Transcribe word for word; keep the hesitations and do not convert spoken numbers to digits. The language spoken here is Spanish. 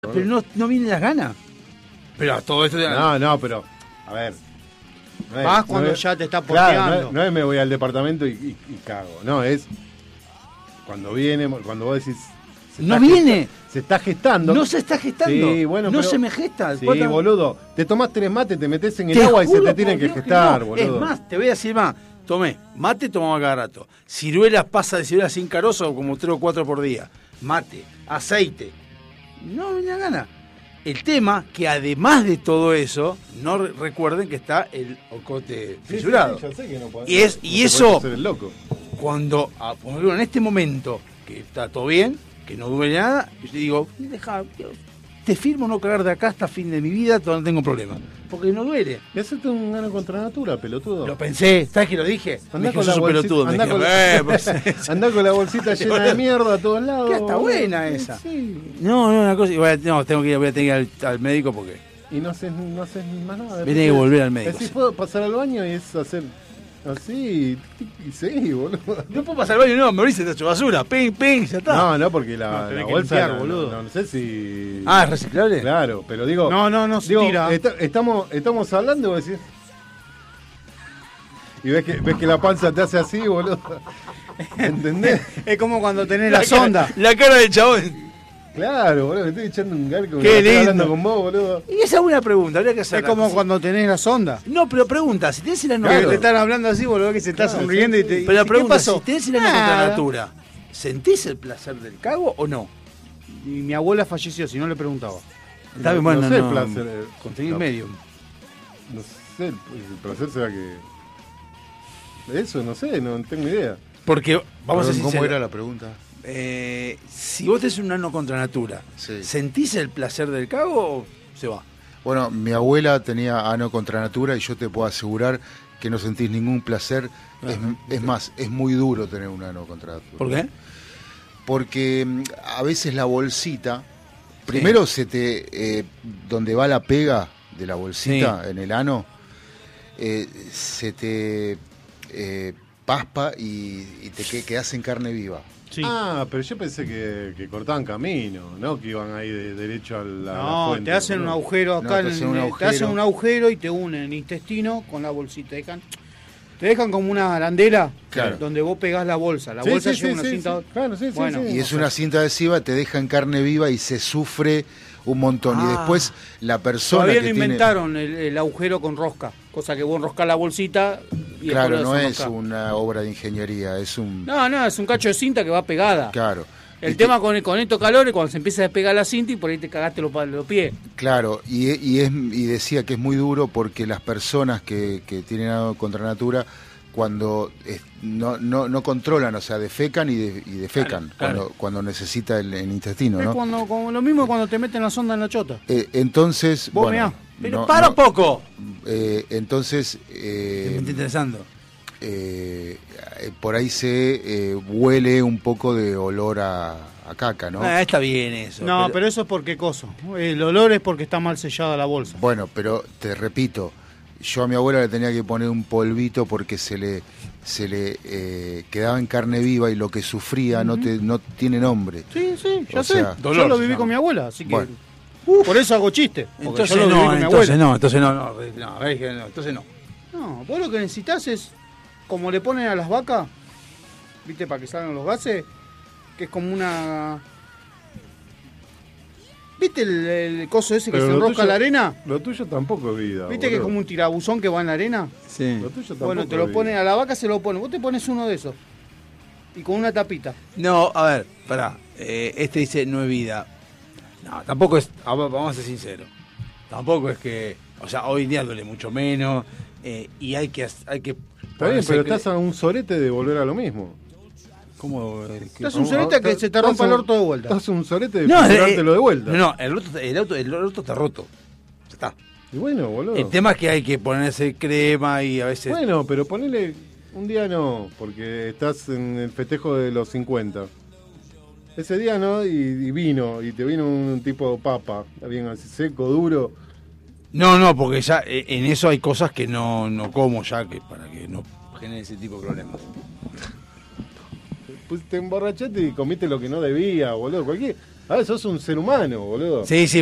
Pero no, no vienen las ganas. Pero todo esto... No, no, pero... A ver... No es, Vas cuando no es, ya te está porteando. Claro, no, es, no es me voy al departamento y, y, y cago. No, es... Cuando viene, cuando vos decís... No viene. Gesta, se está gestando. No se está gestando. Sí, bueno, no pero, se me gesta. Sí, Cuatro... boludo. Te tomás tres mates, te metés en el te agua y se te juro tienen por que Dios gestar, que no. boludo. Es más, te voy a decir más. Tomé mate, tomaba cada rato. Ciruelas, pasa de ciruelas sin carozo como tres o cuatro por día. Mate, aceite. No me da gana. El tema que además de todo eso, no re- recuerden que está el ocote fisurado. Sí, sí, sí, yo sé que no podés, y es, no y te eso, podés hacer el loco. cuando, a, por ejemplo, en este momento, que está todo bien, que no duele nada, yo digo, deja, te firmo no cagar de acá hasta fin de mi vida, todavía no tengo problema. Porque no duele. Y hacerte un gano contra natura, pelotudo. Lo pensé, ¿sabes que lo dije? Andá Me con, dije, la sos un bolsita, pelotudo. Me andá, dije, con la, eh, pues, andá con la bolsita llena de mierda a todos lados. que está buena boludo. esa. Sí. No, no, una cosa, voy a- no, tengo que ir, voy a tener que ir al, al médico porque Y no haces, no haces más nada. Viene que volver al médico, Decís, sí. puedo pasar al baño y es hacer así y seguí, boludo. no puedo pasar al baño, no, me olvidé, te hecho basura, ping, ping, ya está. No, no, porque la, No, tenés la que bolsa, limpiar, no, boludo. No, no sé si... Ah, ¿es reciclable? Claro, pero digo... No, no, no se digo, tira. está- estamos, estamos hablando y vos decís... Y ves que, ves que la panza te hace así, boludo. ¿Entendés? Es como cuando tenés la sonda. Cara, la cara del chabón. Claro, boludo, me estoy echando un garco. Qué estoy lindo. hablando con vos, boludo. Y esa es una pregunta, habría que hacer. Es como cuando tenés la sonda. No, pero pregunta, si tenés el ano Que contra- te están hablando así, boludo, que se está Claro, sonriendo sí, y te. sí. Pero la ¿qué pregunta, pasó? si tenés el ano contra Nada. natura, ¿sentís el placer del cago o no? Y mi abuela falleció, si no le preguntaba. Está bien, No bueno, sé el no, placer, eh, conseguí no. medio. No sé, el, el placer será que... Eso, no sé, no tengo idea. Porque, vamos a Perdón, ser ¿cómo sinceros, era la pregunta? eh, si vos tenés un ano contra natura, Sí. ¿sentís el placer del cago o se va? Bueno, mi abuela tenía ano contra natura y yo te puedo asegurar que no sentís ningún placer. Es, es más, es muy duro tener un ano contra natura. ¿Por qué? Porque mm, a veces la bolsita, primero se te, eh, donde va la pega de la bolsita en el ano, eh, se te eh, paspa y, y te que- quedás en carne viva. Sí. Ah, pero yo pensé que, que cortaban camino, ¿no? Que iban ahí de, derecho a la, a la No, fuente, te hacen un boludo. agujero acá, No, te en el- hacen un te agujero. hacen un agujero y te unen el intestino con la bolsita. Te dejan, te dejan como una arandela Claro. donde vos pegás la bolsa. La Sí, bolsa sí, lleva sí, una sí, cinta. sí. Claro, sí, sí, Bueno, sí. Y es una cinta adhesiva, te deja en carne viva y se sufre un montón. Ah. Y después la persona Todavía que no tiene... inventaron el, el agujero con rosca, cosa que vos enroscás la bolsita y Claro, después no la es desenroscás. una obra de ingeniería, es un... No, no, es un cacho de cinta que va pegada. Claro. El Y tema que- con, con estos calores, cuando se empieza a despegar la cinta y por ahí te cagaste los, pa- los pies. Claro, y, y, es, y decía que es muy duro porque las personas que, que tienen algo contra natura, cuando es- no, no, no controlan, o sea, defecan y, de- y defecan Claro, claro. Cuando, cuando necesita el, el intestino, Es ¿no? cuando, como lo mismo cuando te meten la sonda en la chota. Eh, entonces, Vos bueno, mirá, Pero no- para no, un poco. eh, entonces, Me eh, está interesando. eh, eh, por ahí se eh, huele un poco de olor a, a caca, ¿no? Ah, está bien eso. No, pero... eso es porque coso. El olor es porque está mal sellada la bolsa. Bueno, pero te repito, yo a mi abuela le tenía que poner un polvito porque se le se le eh, quedaba en carne viva y lo que sufría no te no tiene nombre. Sí, sí, ya O sé. sea, yo dolor lo se viví llama. con mi abuela, así que. Bueno. Por eso hago chiste. Porque entonces yo lo viví no, con mi entonces abuela. no, entonces no, no, no, a ver, que no, entonces no. No, vos lo que necesitas es, como le ponen a las vacas, ¿viste? Para que salgan los gases, que es como una. ¿Viste el, el coso ese que Pero se lo enrosca tuyo- en la arena? Lo tuyo tampoco es vida. ¿Viste que es boludo. como un tirabuzón que va en la arena? Sí. Lo tuyo tampoco Bueno, te es lo vida. ponen a la vaca, se lo ponen. Vos te pones uno de esos. Y con una tapita. No, a ver, pará. Eh, este dice no es vida. No, tampoco es. a ver, Vamos a ser sinceros. Tampoco es que. O sea, hoy en día duele mucho menos. eh, y hay que. hay que Está bien, pero estás a un sorete de volver a lo mismo. ¿Cómo? eh, que- Estás un sorete que se te rompa el orto de vuelta. Estás un sorete de No, curártelo eh, de vuelta. No, no, el orto, el, auto, el orto está roto. Ya está. Y bueno, boludo. El tema es que hay que ponerse crema y a veces. Bueno, pero ponele un día no, porque estás en el festejo de los cincuenta. Ese día no, y, y vino, y te vino un tipo papa, bien así seco, duro. No, no, porque ya eh, en eso hay cosas que no, no como ya que para que no genere ese tipo de problemas. Pues te emborrachaste y comiste lo que no debía, boludo. Cualquier, Ah, sos un ser humano, boludo. Sí, sí,